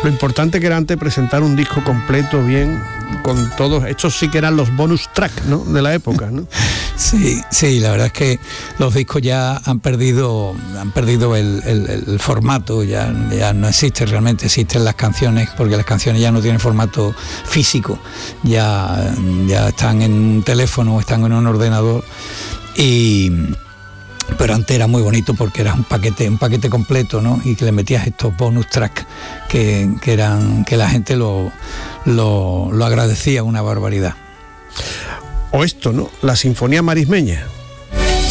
Lo importante que era antes presentar un disco completo, bien, con todos. Estos sí que eran los bonus track, ¿no?, de la época, ¿no? Sí, la verdad es que los discos ya han perdido el formato, ya no existe realmente, existen las canciones, porque las canciones ya no tienen formato físico, ya están en un teléfono o están en un ordenador, pero antes era muy bonito porque era un paquete completo, ¿no? Y que le metías estos bonus tracks que la gente lo agradecía una barbaridad. O esto, ¿no?, la Sinfonía Marismeña.